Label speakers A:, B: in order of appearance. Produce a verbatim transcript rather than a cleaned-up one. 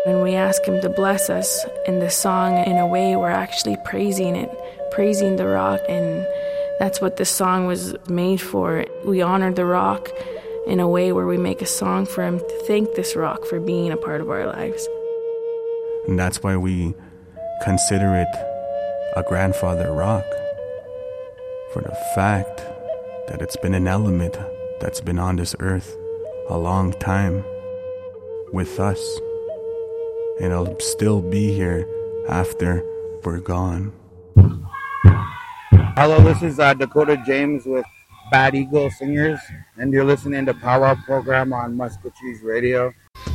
A: When we ask him to bless us in the song, in a way we're actually praising it, praising the rock, and that's what this song was made for. We honor the rock in a way where we make a song for him to thank this rock for being a part of our lives.
B: And that's why we consider it a grandfather rock, for the fact that it's been an element that's been on this earth a long time with us. And it'll still be here after we're gone.
C: Hello, this is uh, Dakota James with Bad Eagle Singers, and you're listening to Power Up Program on Muscatcheese Radio.